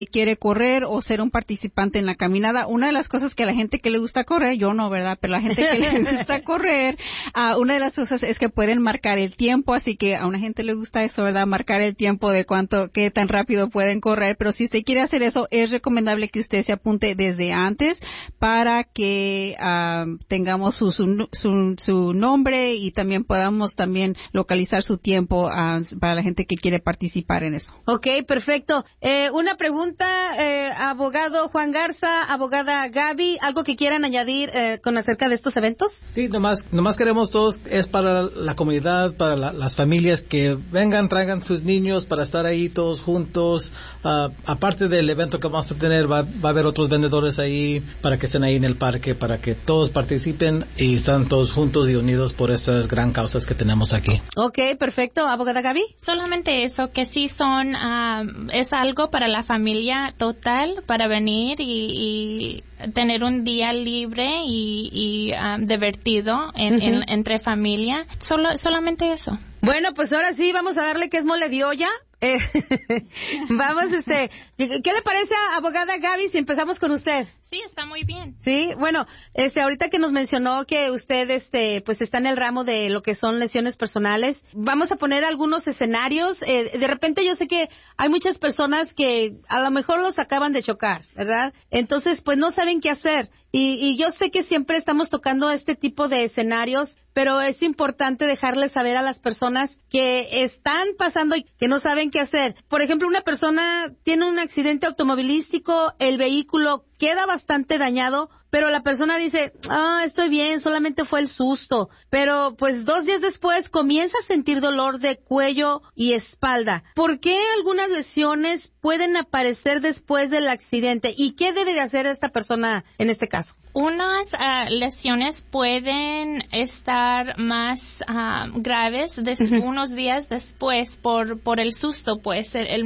quiere correr o ser un participante en la caminada. Una de las cosas que a la gente que le gusta correr, yo no, ¿verdad? Pero la gente que le gusta correr, una de las cosas es que pueden marcar el tiempo, así que a una gente le gusta eso, ¿verdad? Marcar el tiempo de qué tan rápido pueden correr, pero si usted quiere hacer eso, es recomendable que usted se apunte desde antes para que tengamos su nombre y también podamos también localizar su tiempo para la gente que quiere participar en eso. Okay, perfecto. Una pregunta, abogado Juan Garza, abogada Gaby, ¿algo que quieran añadir con acerca de estos eventos? Sí, nomás queremos todos, es para la comunidad, para las familias que vengan, traigan sus niños para estar ahí todos juntos. Aparte del evento que vamos a tener, va a haber otros vendedores ahí para que estén ahí en el parque, para que todos participen y están todos juntos y unidos por estas gran causas que tenemos aquí. Okay, perfecto. ¿Abogada Gaby? Solamente eso, que sí es algo para la familia total, para venir y tener un día libre y divertido entre familia. Solamente eso. Bueno, pues ahora sí, vamos a darle que es mole de olla. Vamos, ¿qué le parece, abogada Gaby, si empezamos con usted? Sí, está muy bien. Sí, bueno, ahorita que nos mencionó que usted, pues está en el ramo de lo que son lesiones personales, vamos a poner algunos escenarios. De repente yo sé que hay muchas personas que a lo mejor los acaban de chocar, ¿verdad? Entonces, pues no saben qué hacer. Y yo sé que siempre estamos tocando este tipo de escenarios, pero es importante dejarles saber a las personas que están pasando y que no saben qué hacer. Por ejemplo, una persona tiene un accidente automovilístico, el vehículo queda bastante dañado, pero la persona dice, estoy bien, solamente fue el susto. Pero pues 2 días después comienza a sentir dolor de cuello y espalda. ¿Por qué algunas lesiones pueden aparecer después del accidente? ¿Y qué debe de hacer esta persona en este caso? Unas lesiones pueden estar más graves unos días después por el susto, pues el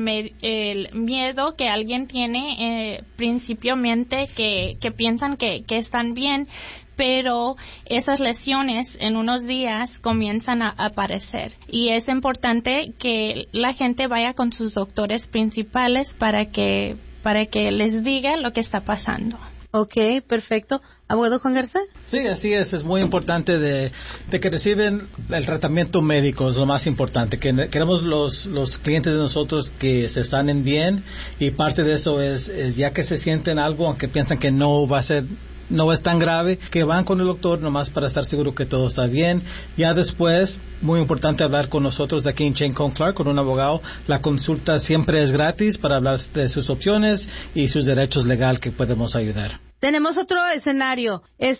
miedo que alguien tiene principalmente que piensan que están bien, pero esas lesiones en unos días comienzan a aparecer. Y es importante que la gente vaya con sus doctores principales para que les diga lo que está pasando. Okay, perfecto. ¿Abogado Juan Garza? Sí, así es muy importante de que reciben el tratamiento médico, es lo más importante. Queremos los clientes de nosotros que se sanen bien, y parte de eso es ya que se sienten algo, aunque piensan que no es tan grave, que van con el doctor nomás para estar seguro que todo está bien. Ya después, muy importante hablar con nosotros de aquí en Chain Cohn Clark, con un abogado. La consulta siempre es gratis para hablar de sus opciones y sus derechos legales que podemos ayudar. Tenemos otro escenario.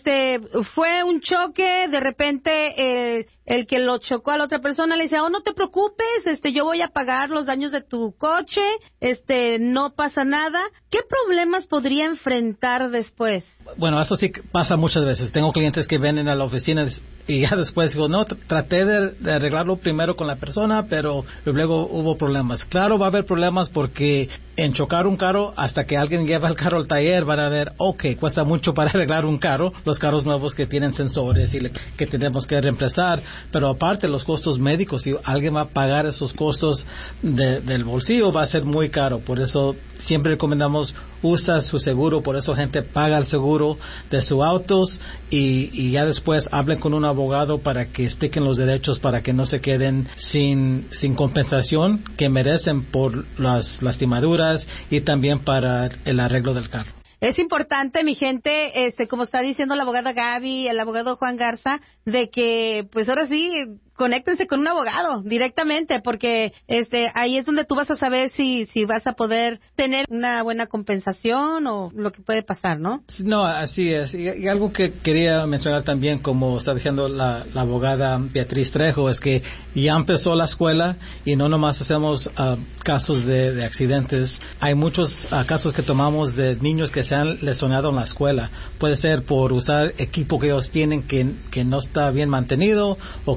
Fue un choque, de repente el que lo chocó a la otra persona le dice, no te preocupes, yo voy a pagar los daños de tu coche, no pasa nada. ¿Qué problemas podría enfrentar después? Bueno, eso sí pasa muchas veces. Tengo clientes que vienen a la oficina y ya después digo, no, traté de arreglarlo primero con la persona, pero luego hubo problemas. Claro, va a haber problemas porque en chocar un carro, hasta que alguien lleva el carro al taller, van a ver, cuesta mucho para arreglar un carro, los carros nuevos que tienen sensores y que tenemos que reemplazar, pero aparte los costos médicos, si alguien va a pagar esos costos del bolsillo, va a ser muy caro. Por eso siempre recomendamos, usa su seguro, por eso gente paga el seguro de sus autos y ya después hablen con un abogado para que expliquen los derechos, para que no se queden sin compensación que merecen por las lastimaduras y también para el arreglo del carro. Es importante, mi gente, como está diciendo la abogada Gaby, el abogado Juan Garza, de que, pues ahora sí, conéctense con un abogado directamente, porque ahí es donde tú vas a saber si vas a poder tener una buena compensación o lo que puede pasar, ¿no? No, así es. Y algo que quería mencionar también, como está diciendo la abogada Beatriz Trejo, es que ya empezó la escuela y no nomás hacemos casos de accidentes. Hay muchos casos que tomamos de niños que se han lesionado en la escuela. Puede ser por usar equipo que ellos tienen que no está bien mantenido o que está quebrado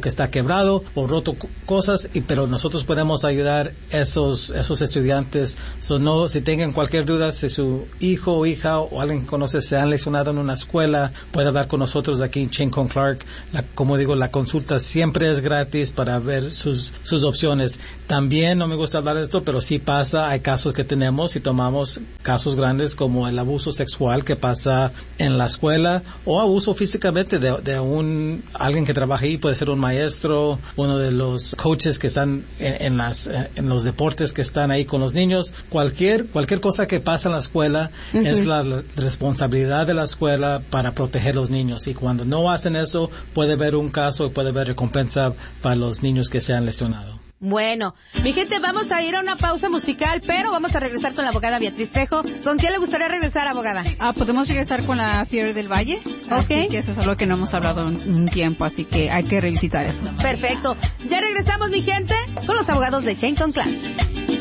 quebrado o roto cosas, pero nosotros podemos ayudar esos estudiantes. No, si tengan cualquier duda, si su hijo o hija o alguien que conoce se han lesionado en una escuela, puede hablar con nosotros aquí en Ching con Clark. Como digo, la consulta siempre es gratis para ver sus opciones. También, no me gusta hablar de esto, pero sí pasa, hay casos que tenemos y tomamos casos grandes como el abuso sexual que pasa en la escuela o abuso físicamente de alguien que trabaja ahí, puede ser un maestro, uno de los coaches que están en los deportes que están ahí con los niños. Cualquier cosa que pasa en la escuela es la responsabilidad de la escuela para proteger a los niños, y cuando no hacen eso puede haber un caso y puede haber recompensa para los niños que se han lesionado. Bueno, mi gente, vamos a ir a una pausa musical, pero vamos a regresar con la abogada Beatriz Trejo. ¿Con qué le gustaría regresar, abogada? Podemos regresar con la fiebre del valle. Así que eso es algo que no hemos hablado en un tiempo, así que hay que revisitar eso. Perfecto. Ya regresamos, mi gente, con los abogados de Ching con Clark.